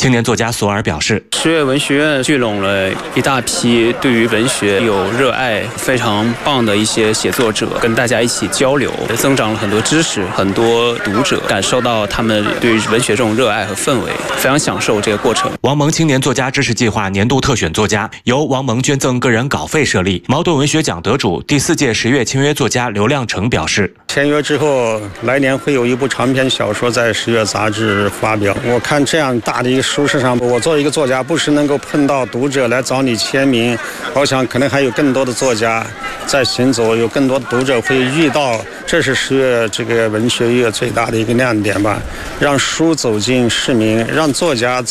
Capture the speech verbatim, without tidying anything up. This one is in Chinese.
青年作家索尔表示， 十月文学院聚拢了一大批对于文学有热爱、非常棒的一些写作者，跟大家一起交流，增长了很多知识，很多读者感受到他们对于文学这种热爱和氛围，非常享受这个过程。 王蒙青年作家知识计划年度特选作家由王蒙捐赠个人稿费设立。茅盾文学奖得主、第四届十月签约作家刘亮程表示， 签约之后，来年会有一部长篇小说在十月杂志发表。我看这样大的一个书市上，我作为一个作家，不时能够碰到读者来找你签名，我想可能还有更多的作家在行走，有更多的读者会遇到，这是十月这个文学月最大的一个亮点吧，让书走进市民，让作家